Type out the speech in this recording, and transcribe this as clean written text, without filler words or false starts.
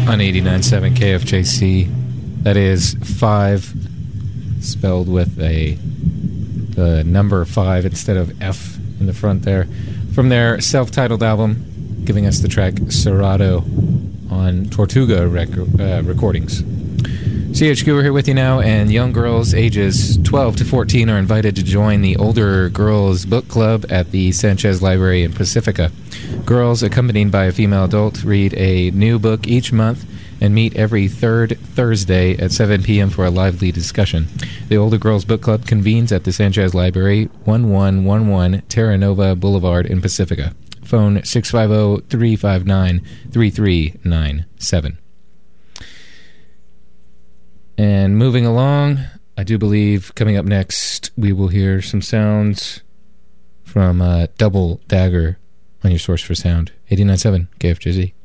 on 89.7 KFJC. That is 5 spelled with the number 5 instead of F in the front there. From their self-titled album, giving us the track Serato on Tortuga Recordings. CHQ, we're here with you now, and young girls ages 12 to 14 are invited to join the Older Girls Book Club at the Sanchez Library in Pacifica. Girls, accompanied by a female adult, read a new book each month and meet every third Thursday at 7 p.m. for a lively discussion. The Older Girls Book Club convenes at the Sanchez Library, 1111 Terra Nova Boulevard in Pacifica. Phone 650-359-3397. And moving along, I do believe coming up next, we will hear some sounds from Double Dagger on your source for sound. 89.7 KFJZ.